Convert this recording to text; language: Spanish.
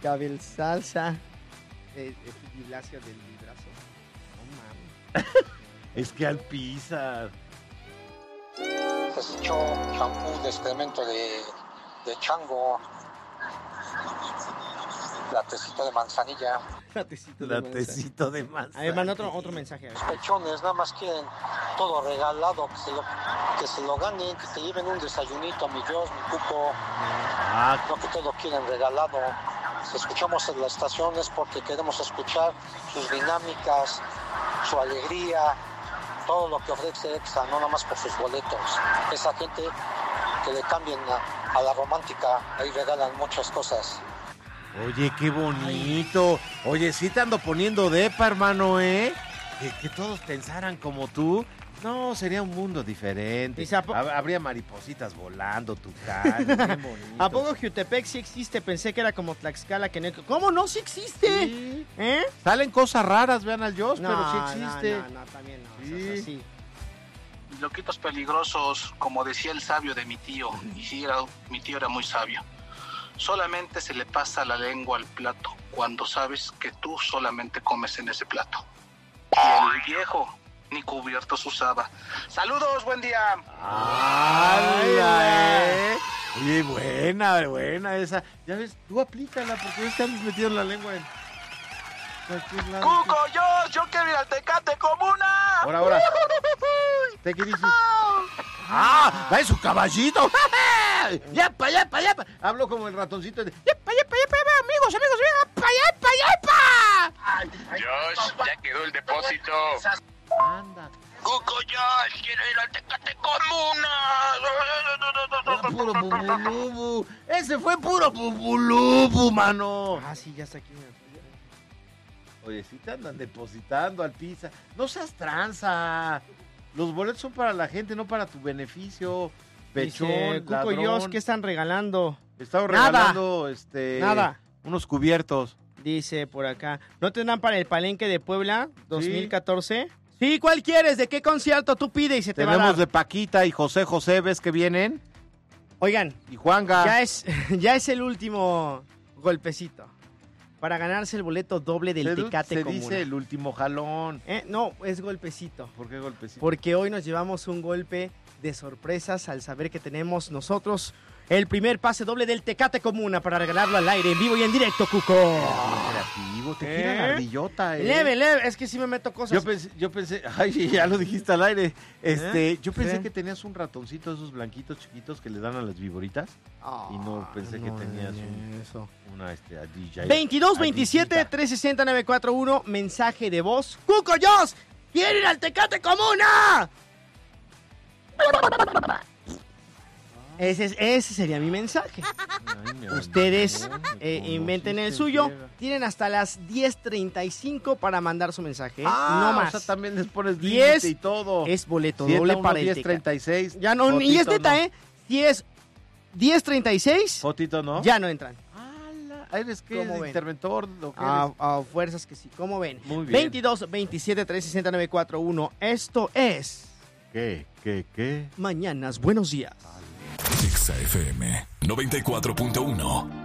Cabel Salsa. Gimnasia del librazo. No mames. Es que al pisar. Has hecho champú de excremento de chango. La tecito de manzanilla. Latecito de manzanilla. A ver, man, otro mensaje. Los pechones nada más quieren todo regalado, que se lo ganen, que se lleven un desayunito, mi Dios, mi cuco. No que todo quieren regalado. Si escuchamos en la estación es porque queremos escuchar sus dinámicas, su alegría, todo lo que ofrece EXA, no nada más por sus boletos. Esa gente que le cambien a la romántica, ahí regalan muchas cosas. Oye, qué bonito. Oye, sí te ando poniendo depa, hermano, ¿eh? Que todos pensaran como tú. No, sería un mundo diferente. Habría maripositas volando, tucanes, bien bonito. ¿A poco Jutepec sí existe? Pensé que era como Tlaxcala. ¿Cómo no? ¡Sí existe! Sí. Salen cosas raras, vean al Dios, pero sí existe. No, también no. Sí. Es así. Loquitos peligrosos, como decía el sabio de mi tío. Y sí, mi tío era muy sabio. Solamente se le pasa la lengua al plato cuando sabes que tú solamente comes en ese plato. Y el viejo ni cubiertos usaba. ¡Saludos, buen día! ¡Ay, Oye, buena esa. Ya ves, tú aplícala porque ya te andas metido la lengua en cualquier lado. ¡Cuco, yo quiero ir al Tecate Comuna! Ahora. ¿Te qué dices? ¡Ah! ¡Va en su caballito! ¡Yepa! Hablo como el ratoncito de... ¡Yepa! ¡Amigos! ¡Yepa! Josh, ya quedó el depósito. Anda. Cuco, Josh, quiero ir al Tecate Comuna. Puro bubulubu. Ese fue puro bubulubu, mano. Sí, ya está aquí. Oye, si te andan depositando al pizza. No seas tranza. Los boletos son para la gente, no para tu beneficio. Pechón, Dice, Cuco y Josh, ¿qué están regalando? Estaba regalando Nada. Unos cubiertos. Dice por acá, ¿no tendrán para el Palenque de Puebla 2014? Sí, ¿cuál quieres? ¿De qué concierto? Tú pide y se te va a dar. Tenemos de Paquita y José, ¿ves que vienen? Oigan, y Juanga. Ya es el último golpecito para ganarse el boleto doble del Tecate Comuna. Se dice el último jalón. No, es golpecito. ¿Por qué golpecito? Porque hoy nos llevamos un golpe de sorpresas al saber que tenemos nosotros el primer pase doble del Tecate Comuna para regalarlo al aire, en vivo y en directo, Cuco. Creativo, te gira la ardillota, Leve, es que sí me meto cosas. Yo pensé, ay, ya lo dijiste al aire. Yo pensé que tenías un ratoncito de esos blanquitos chiquitos que le dan a las viboritas. Y no pensé que tenías una ardilla. 22 27 360 941, mensaje de voz. ¡Cuco Josh! ¡Quiero ir al Tecate Comuna! Ese sería mi mensaje. Ustedes inventen el suyo. Tienen hasta las 10:35 para mandar su mensaje. No más. O sea, también les pones 10 y todo. Es boleto doble para el 10:36. Ya no, ni es neta, ¿eh? Si es 10:36. Fotito, ¿no? Ya no entran. ¿Eres qué? ¿Interventor? A fuerzas que sí. ¿Cómo ven? Muy bien. 22 27 360 941. Esto es. ¿Qué? Mañanas, buenos días. EXA FM 94.1